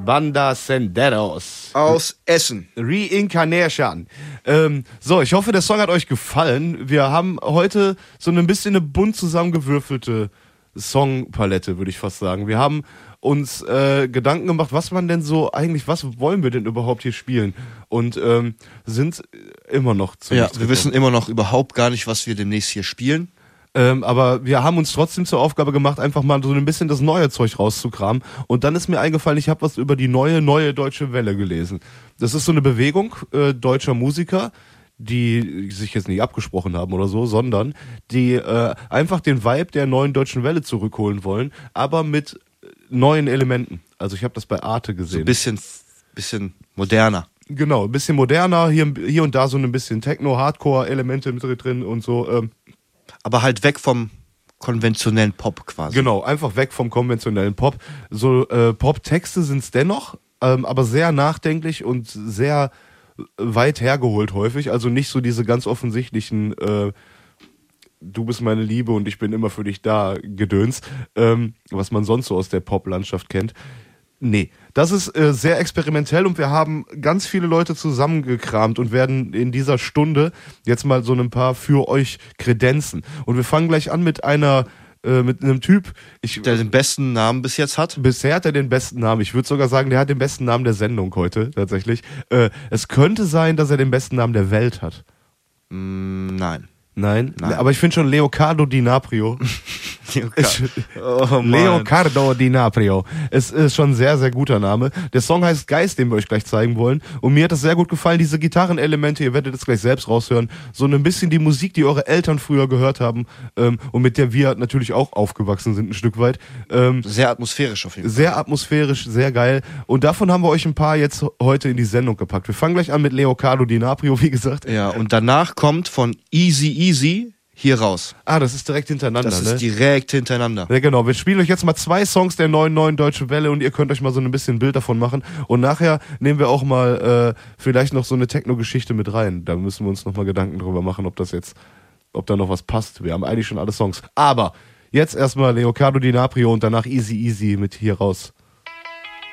Banda Senderos. Aus Essen. Reincarnation. So, ich hoffe, der Song hat euch gefallen. Wir haben heute so ein bisschen eine bunt zusammengewürfelte Songpalette, würde ich fast sagen. Wir haben uns Gedanken gemacht, was wollen wir denn überhaupt hier spielen? Und sind immer noch zu nichts wir gekommen. wissen immer noch überhaupt gar nicht, was wir demnächst hier spielen. Aber wir haben uns trotzdem zur Aufgabe gemacht, einfach mal so ein bisschen das neue Zeug rauszukramen. Und dann ist mir eingefallen, ich habe was über die neue Deutsche Welle gelesen. Das ist so eine Bewegung deutscher Musiker, die sich jetzt nicht abgesprochen haben oder so, sondern die einfach den Vibe der neuen Deutschen Welle zurückholen wollen, aber mit neuen Elementen. Also ich habe das bei Arte gesehen. So ein bisschen moderner. Genau, ein bisschen moderner, hier und da so ein bisschen Techno-Hardcore-Elemente mit drin und so. Aber halt weg vom konventionellen Pop quasi. Genau, einfach weg vom konventionellen Pop. So Pop-Texte sind es dennoch, aber sehr nachdenklich und sehr weit hergeholt häufig. Also nicht so diese ganz offensichtlichen Du bist meine Liebe und ich bin immer für dich da Gedöns, was man sonst so aus der Pop-Landschaft kennt. Nee, das ist sehr experimentell und wir haben ganz viele Leute zusammengekramt und werden in dieser Stunde jetzt mal so ein paar für euch kredenzen. Und wir fangen gleich an mit mit einem Typ, der den besten Namen bis jetzt hat. Bisher hat er den besten Namen. Ich würde sogar sagen, der hat den besten Namen der Sendung heute, tatsächlich. Es könnte sein, dass er den besten Namen der Welt hat. Nein. Nein, aber ich finde schon Leonardo DiCaprio. Leonardo DiCaprio. Es ist schon ein sehr, sehr guter Name. Der Song heißt Geist, den wir euch gleich zeigen wollen. Und mir hat das sehr gut gefallen, diese Gitarrenelemente, ihr werdet es gleich selbst raushören. So ein bisschen die Musik, die eure Eltern früher gehört haben und mit der wir natürlich auch aufgewachsen sind, ein Stück weit. Sehr atmosphärisch auf jeden Fall. Sehr atmosphärisch, sehr geil. Und davon haben wir euch ein paar jetzt heute in die Sendung gepackt. Wir fangen gleich an mit Leonardo DiCaprio, wie gesagt. Ja, und danach kommt von Easy hier raus. Ah, das ist direkt hintereinander, Das ist direkt hintereinander. Ja, genau. Wir spielen euch jetzt mal 2 Songs der neuen Deutschen Welle und ihr könnt euch mal so ein bisschen ein Bild davon machen. Und nachher nehmen wir auch mal vielleicht noch so eine Techno-Geschichte mit rein. Da müssen wir uns noch mal Gedanken drüber machen, ob da noch was passt. Wir haben eigentlich schon alle Songs. Aber jetzt erstmal Leonardo DiCaprio und danach Easy mit hier raus.